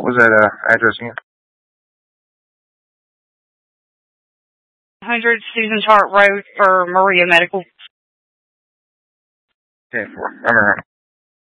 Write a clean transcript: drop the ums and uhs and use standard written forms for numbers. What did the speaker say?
was that address again? 100 Susan Tart Road for Maria Medical. Okay, 4. I'm around.